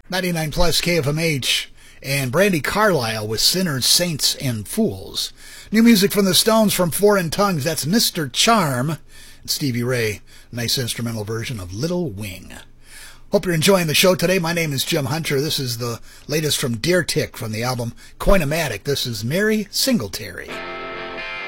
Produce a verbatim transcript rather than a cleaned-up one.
ninety-nine plus K F M H, and Brandi Carlile with Sinners, Saints, and Fools. New music from the Stones from Foreign Tongues, that's Mister Charm. And Stevie Ray, nice instrumental version of Little Wing. Hope you're enjoying the show today. My name is Jim Hunter. This is the latest from Deer Tick from the album Coinomatic. This is Mary Singletary.